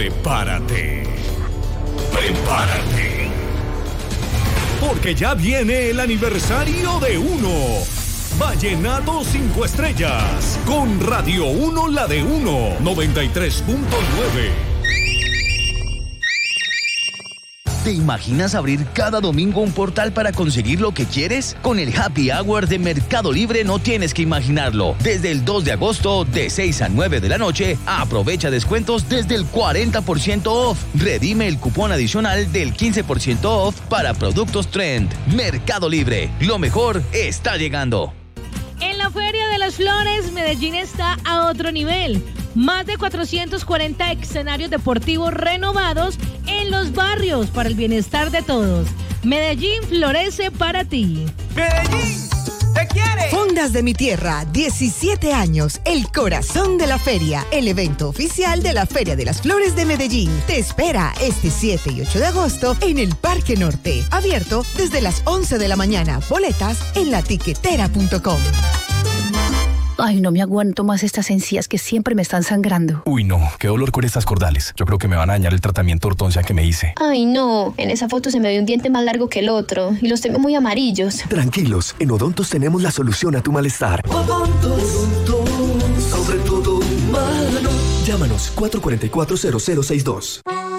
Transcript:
prepárate. Prepárate. Porque ya viene el aniversario de UNO. Vallenato 5 estrellas. Con Radio 1, la de UNO, 93.9. ¿Te imaginas abrir cada domingo un portal para conseguir lo que quieres? Con el Happy Hour de Mercado Libre no tienes que imaginarlo. Desde el 2 de agosto, de 6 a 9 de la noche, aprovecha descuentos desde el 40% off. Redime el cupón adicional del 15% off para productos Trend. Mercado Libre, lo mejor está llegando. En la Feria de las Flores, Medellín está a otro nivel. Más de 440 escenarios deportivos renovados en los barrios para el bienestar de todos. Medellín florece para ti. ¡Medellín! ¡Te quiere! Fondas de mi Tierra, 17 años, el corazón de la feria, el evento oficial de la Feria de las Flores de Medellín. Te espera este 7 y 8 de agosto en el Parque Norte, abierto desde las 11 de la mañana. Boletas en latiquetera.com. Ay, no me aguanto más estas encías que siempre me están sangrando. Uy, no, qué dolor con estas cordales. Yo creo que me van a dañar el tratamiento ortodoncia que me hice. Ay, no, en esa foto se me ve un diente más largo que el otro y los tengo muy amarillos. Tranquilos, en Odontos tenemos la solución a tu malestar. Odontos, sobre todo humano. Llámanos 444-0062.